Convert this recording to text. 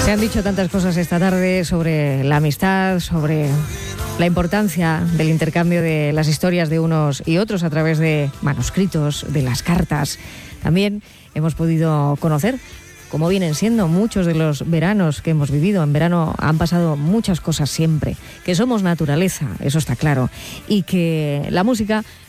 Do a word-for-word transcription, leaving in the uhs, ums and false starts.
Se han dicho tantas cosas esta tarde sobre la amistad, sobre la importancia del intercambio de las historias de unos y otros a través de manuscritos, de las cartas. También hemos podido conocer cómo vienen siendo muchos de los veranos que hemos vivido. En verano han pasado muchas cosas siempre, que somos naturaleza, eso está claro, y que la música